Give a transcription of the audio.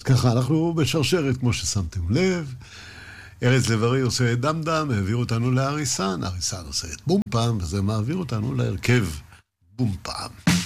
ככה, אנחנו בשרשרת, כמו ששמתם לב. ארז לב-ארי עושה את דמדם, העביר אותנו לאריסן, אריסן עושה את בום פעם, וזה מעביר אותנו להרכב בום פעם.